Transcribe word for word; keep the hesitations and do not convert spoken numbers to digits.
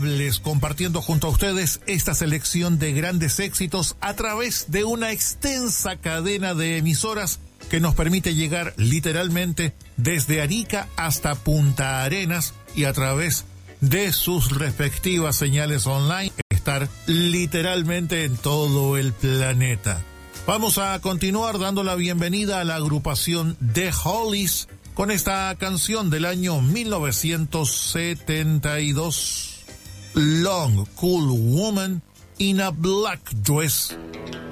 compartiendo junto a ustedes esta selección de grandes éxitos a través de una extensa cadena de emisoras que nos permite llegar literalmente desde Arica hasta Punta Arenas y a través de sus respectivas señales online estar literalmente en todo el planeta. Vamos a continuar dando la bienvenida a la agrupación The Hollies con esta canción del año mil novecientos setenta y dos, Long Cool Woman in a Black Dress.